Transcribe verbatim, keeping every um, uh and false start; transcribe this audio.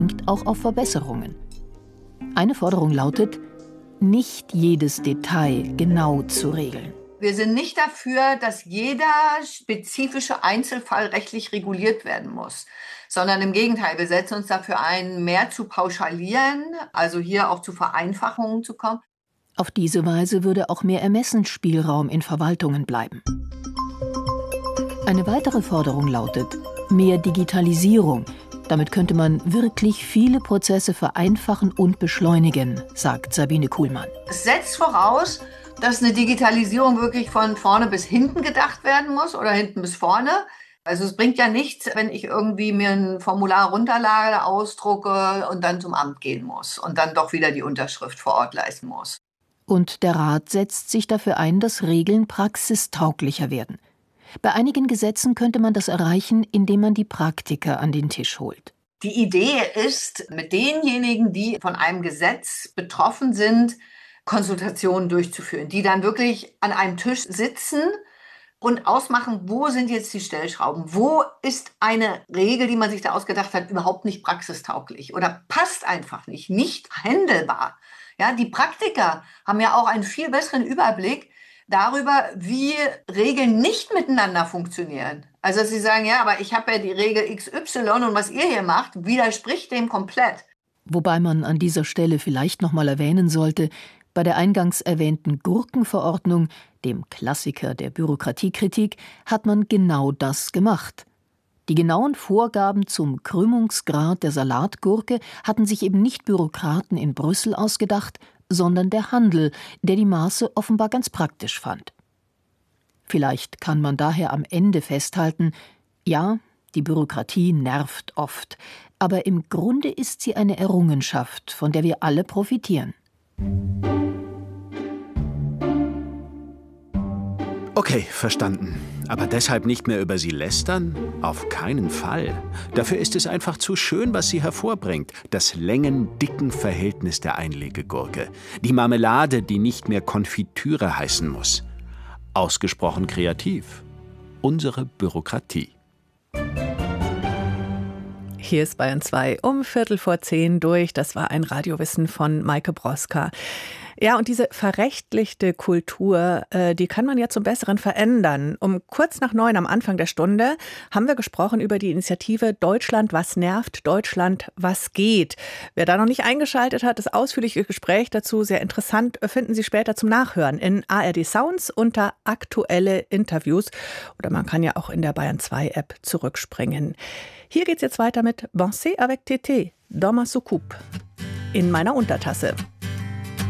auch auf Verbesserungen. Eine Forderung lautet, nicht jedes Detail genau zu regeln. Wir sind nicht dafür, dass jeder spezifische Einzelfall rechtlich reguliert werden muss, sondern im Gegenteil, wir setzen uns dafür ein, mehr zu pauschalieren, also hier auch zu Vereinfachungen zu kommen. Auf diese Weise würde auch mehr Ermessensspielraum in Verwaltungen bleiben. Eine weitere Forderung lautet, mehr Digitalisierung. Damit könnte man wirklich viele Prozesse vereinfachen und beschleunigen, sagt Sabine Kuhlmann. Es setzt voraus, dass eine Digitalisierung wirklich von vorne bis hinten gedacht werden muss oder hinten bis vorne. Also es bringt ja nichts, wenn ich irgendwie mir ein Formular runterlade, ausdrucke und dann zum Amt gehen muss und dann doch wieder die Unterschrift vor Ort leisten muss. Und der Rat setzt sich dafür ein, dass Regeln praxistauglicher werden. Bei einigen Gesetzen könnte man das erreichen, indem man die Praktiker an den Tisch holt. Die Idee ist, mit denjenigen, die von einem Gesetz betroffen sind, Konsultationen durchzuführen, die dann wirklich an einem Tisch sitzen und ausmachen, wo sind jetzt die Stellschrauben, wo ist eine Regel, die man sich da ausgedacht hat, überhaupt nicht praxistauglich oder passt einfach nicht, nicht handelbar. Ja, die Praktiker haben ja auch einen viel besseren Überblick darüber, wie Regeln nicht miteinander funktionieren. Also dass sie sagen, ja, aber ich habe ja die Regel X Y und was ihr hier macht, widerspricht dem komplett. Wobei man an dieser Stelle vielleicht noch mal erwähnen sollte, bei der eingangs erwähnten Gurkenverordnung, dem Klassiker der Bürokratiekritik, hat man genau das gemacht. Die genauen Vorgaben zum Krümmungsgrad der Salatgurke hatten sich eben nicht Bürokraten in Brüssel ausgedacht, sondern der Handel, der die Maße offenbar ganz praktisch fand. Vielleicht kann man daher am Ende festhalten, ja, die Bürokratie nervt oft, aber im Grunde ist sie eine Errungenschaft, von der wir alle profitieren. Okay, verstanden. Aber deshalb nicht mehr über sie lästern? Auf keinen Fall. Dafür ist es einfach zu schön, was sie hervorbringt. Das Längen-Dicken-Verhältnis der Einlegegurke. Die Marmelade, die nicht mehr Konfitüre heißen muss. Ausgesprochen kreativ. Unsere Bürokratie. Hier ist Bayern zwei um Viertel vor zehn durch. Das war ein Radiowissen von Maike Broska. Ja, und diese verrechtlichte Kultur, äh, die kann man ja zum Besseren verändern. Um kurz nach neun am Anfang der Stunde haben wir gesprochen über die Initiative Deutschland, was nervt, Deutschland, was geht. Wer da noch nicht eingeschaltet hat, das ausführliche Gespräch dazu, sehr interessant, finden Sie später zum Nachhören in A R D Sounds unter aktuelle Interviews. Oder man kann ja auch in der Bayern zwei App zurückspringen. Hier geht's jetzt weiter mit Danser avec Tété, dans ma soucoupe, in meiner Untertasse.